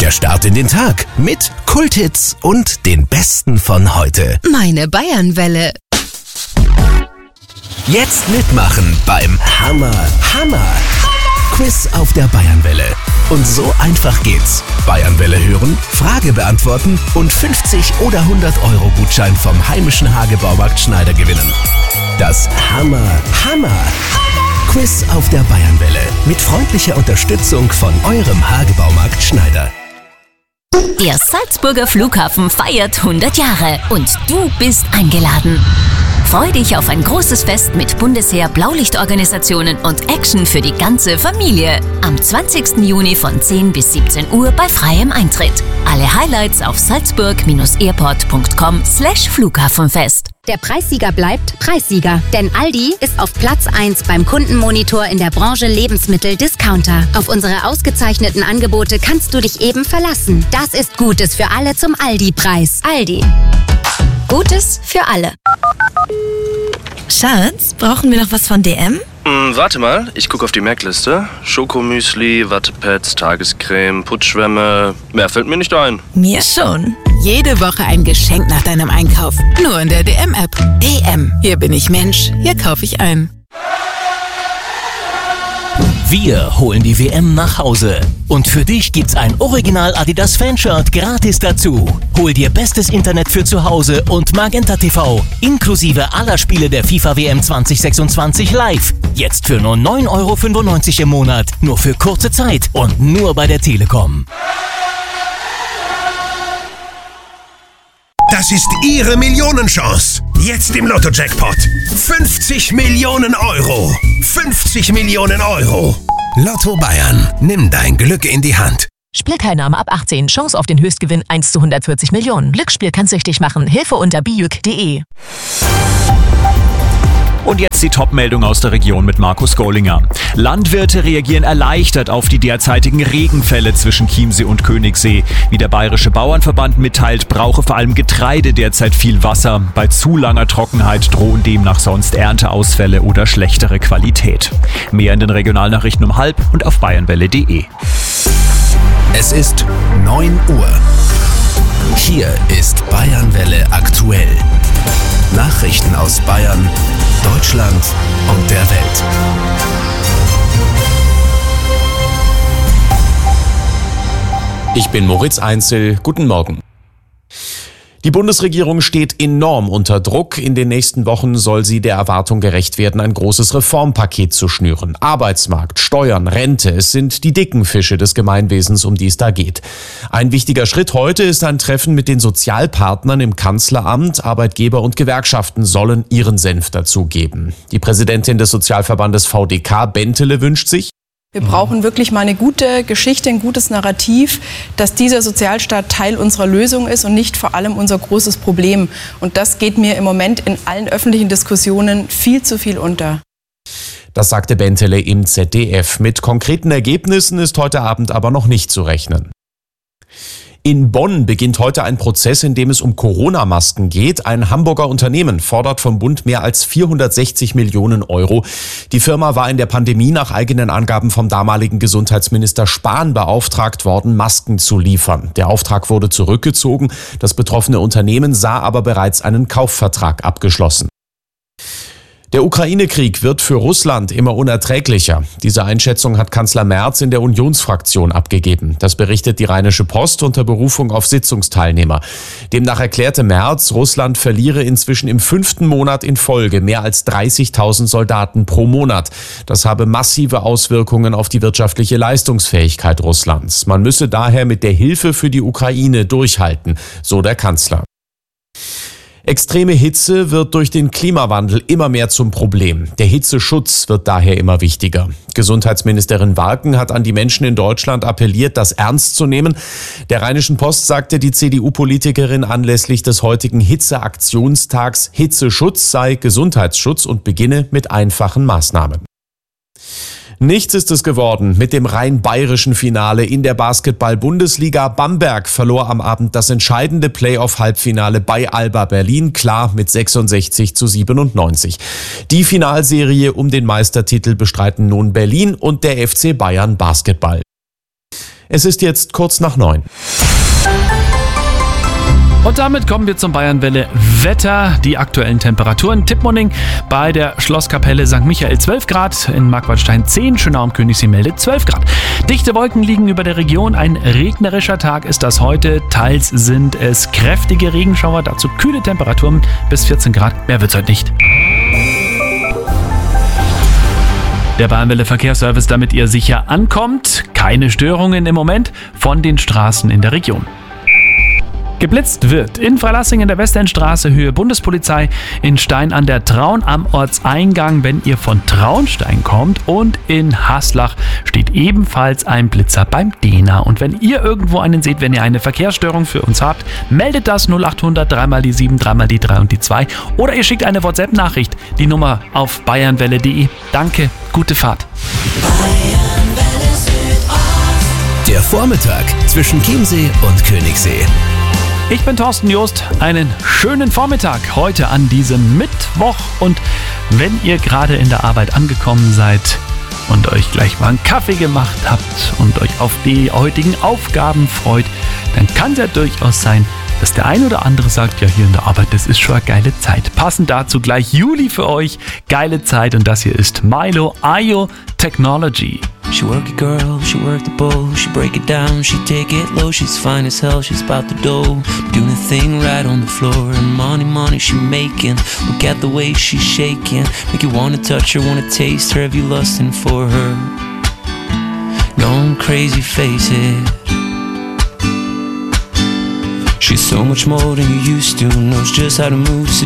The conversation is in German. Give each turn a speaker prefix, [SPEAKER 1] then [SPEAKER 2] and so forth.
[SPEAKER 1] Der Start in den Tag mit Kulthits und den Besten von heute.
[SPEAKER 2] Meine Bayernwelle.
[SPEAKER 1] Jetzt mitmachen beim Hammer-Quiz auf der Bayernwelle. Und so einfach geht's. Bayernwelle hören, Frage beantworten und 50 oder 100 Euro Gutschein vom heimischen Hagebaumarkt Schneider gewinnen. Das Hammer-Quiz auf der Bayernwelle mit freundlicher Unterstützung von eurem Hagebaumarkt Schneider.
[SPEAKER 3] Der Salzburger Flughafen feiert 100 Jahre und du bist eingeladen. Freu dich auf ein großes Fest mit Bundesheer, Blaulichtorganisationen und Action für die ganze Familie. Am 20. Juni von 10 bis 17 Uhr bei freiem Eintritt. Alle Highlights auf salzburg-airport.com/Flughafenfest.
[SPEAKER 4] Der Preissieger bleibt Preissieger, denn Aldi ist auf Platz 1 beim Kundenmonitor in der Branche Lebensmittel-Discounter. Auf unsere ausgezeichneten Angebote kannst du dich eben verlassen. Das ist Gutes für alle zum Aldi-Preis. Aldi. Gutes für alle.
[SPEAKER 5] Schatz, brauchen wir noch was von DM?
[SPEAKER 6] Warte mal, ich gucke auf die Merkliste. Schokomüsli, Wattepads, Tagescreme, Putzschwämme. Mehr fällt mir nicht ein.
[SPEAKER 5] Mir schon.
[SPEAKER 7] Jede Woche ein Geschenk nach deinem Einkauf. Nur in der DM-App. DM. Hier bin ich Mensch. Hier kaufe ich ein.
[SPEAKER 1] Wir holen die WM nach Hause. Und für dich gibt's ein Original Adidas Fanshirt gratis dazu. Hol dir bestes Internet für zu Hause und Magenta TV, inklusive aller Spiele der FIFA WM 2026 live. Jetzt für nur 9,95 € im Monat. Nur für kurze Zeit und nur bei der Telekom.
[SPEAKER 8] Das ist Ihre Millionenchance. Jetzt im Lotto-Jackpot. 50 Millionen Euro. 50 Millionen Euro. Lotto Bayern. Nimm dein Glück in die Hand.
[SPEAKER 9] Spielteilnahme ab 18. Chance auf den Höchstgewinn 1 zu 140 Millionen. Glücksspiel kann süchtig machen. Hilfe unter bijuk.de.
[SPEAKER 10] Und jetzt die Top-Meldung aus der Region mit Markus Gollinger. Landwirte reagieren erleichtert auf die derzeitigen Regenfälle zwischen Chiemsee und Königssee. Wie der Bayerische Bauernverband mitteilt, brauche vor allem Getreide derzeit viel Wasser. Bei zu langer Trockenheit drohen demnach sonst Ernteausfälle oder schlechtere Qualität. Mehr in den Regionalnachrichten um 12:30 und auf bayernwelle.de.
[SPEAKER 1] Es ist 9 Uhr. Hier ist Bayernwelle aktuell. Nachrichten aus Bayern, Deutschland und der Welt.
[SPEAKER 11] Ich bin Moritz Einzel. Guten Morgen. Die Bundesregierung steht enorm unter Druck. In den nächsten Wochen soll sie der Erwartung gerecht werden, ein großes Reformpaket zu schnüren. Arbeitsmarkt, Steuern, Rente, es sind die dicken Fische des Gemeinwesens, um die es da geht. Ein wichtiger Schritt heute ist ein Treffen mit den Sozialpartnern im Kanzleramt. Arbeitgeber und Gewerkschaften sollen ihren Senf dazugeben. Die Präsidentin des Sozialverbandes VDK, Bentele, wünscht sich:
[SPEAKER 12] Wir brauchen wirklich mal eine gute Geschichte, ein gutes Narrativ, dass dieser Sozialstaat Teil unserer Lösung ist und nicht vor allem unser großes Problem. Und das geht mir im Moment in allen öffentlichen Diskussionen viel zu viel unter.
[SPEAKER 11] Das sagte Bentele im ZDF. Mit konkreten Ergebnissen ist heute Abend aber noch nicht zu rechnen. In Bonn beginnt heute ein Prozess, in dem es um Corona-Masken geht. Ein Hamburger Unternehmen fordert vom Bund mehr als 460 Millionen Euro. Die Firma war in der Pandemie nach eigenen Angaben vom damaligen Gesundheitsminister Spahn beauftragt worden, Masken zu liefern. Der Auftrag wurde zurückgezogen. Das betroffene Unternehmen sah aber bereits einen Kaufvertrag abgeschlossen. Der Ukraine-Krieg wird für Russland immer unerträglicher. Diese Einschätzung hat Kanzler Merz in der Unionsfraktion abgegeben. Das berichtet die Rheinische Post unter Berufung auf Sitzungsteilnehmer. Demnach erklärte Merz, Russland verliere inzwischen im 5. Monat in Folge mehr als 30.000 Soldaten pro Monat. Das habe massive Auswirkungen auf die wirtschaftliche Leistungsfähigkeit Russlands. Man müsse daher mit der Hilfe für die Ukraine durchhalten, so der Kanzler. Extreme Hitze wird durch den Klimawandel immer mehr zum Problem. Der Hitzeschutz wird daher immer wichtiger. Gesundheitsministerin Warken hat an die Menschen in Deutschland appelliert, das ernst zu nehmen. Der Rheinischen Post sagte die CDU-Politikerin anlässlich des heutigen Hitzeaktionstags, Hitzeschutz sei Gesundheitsschutz und beginne mit einfachen Maßnahmen. Nichts ist es geworden mit dem rein bayerischen Finale in der Basketball-Bundesliga. Bamberg verlor am Abend das entscheidende Playoff-Halbfinale bei Alba Berlin, klar mit 66:97. Die Finalserie um den Meistertitel bestreiten nun Berlin und der FC Bayern Basketball. Es ist jetzt kurz nach 9.
[SPEAKER 2] Und damit kommen wir zum Bayernwelle Wetter. Die aktuellen Temperaturen. Tippmunding bei der Schlosskapelle St. Michael 12 Grad, in Markwaldstein 10, Schönau am Königssee meldet 12 Grad. Dichte Wolken liegen über der Region. Ein regnerischer Tag ist das heute. Teils sind es kräftige Regenschauer, dazu kühle Temperaturen bis 14 Grad. Mehr wird's heute nicht. Der Bayernwelle Verkehrsservice, damit ihr sicher ankommt. Keine Störungen im Moment von den Straßen in der Region. Geblitzt wird in Freilassing in der Westendstraße Höhe Bundespolizei, in Stein an der Traun am Ortseingang, wenn ihr von Traunstein kommt, und in Haslach steht ebenfalls ein Blitzer beim Dehner. Und wenn ihr irgendwo einen seht, wenn ihr eine Verkehrsstörung für uns habt, meldet das 0800 3 die 7, 3 die 3 und die 2 oder ihr schickt eine WhatsApp-Nachricht, die Nummer auf bayernwelle.de. Danke, gute Fahrt.
[SPEAKER 1] Der Vormittag zwischen Chiemsee und Königssee.
[SPEAKER 2] Ich bin Thorsten Joost, einen schönen Vormittag heute an diesem Mittwoch, und wenn ihr gerade in der Arbeit angekommen seid und euch gleich mal einen Kaffee gemacht habt und euch auf die heutigen Aufgaben freut, dann kann es ja durchaus sein, dass der ein oder andere sagt, ja, hier in der Arbeit, das ist schon eine geile Zeit. Passend dazu gleich Juli für euch, geile Zeit, und das hier ist Milo Ayo Technology.
[SPEAKER 13] She work it girl, she work the bowl, she break it down, she take it low, she's fine as hell, she's about the dough, doing a thing right on the floor, and money she making, look at the way she's shaking, make you wanna touch her, wanna taste her, have you lusting for her, gone crazy, face it. She's so much more than you used to, knows just how to move,